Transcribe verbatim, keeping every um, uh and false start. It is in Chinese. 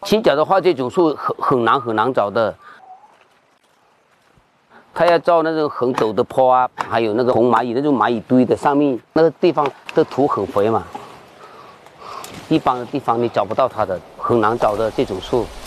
青角的话，这种树很很难很难找的。它要照那种很陡的坡啊，还有那个红蚂蚁那种蚂蚁堆的上面那个地方的土很肥嘛，一般的地方你找不到它的，很难找的这种树。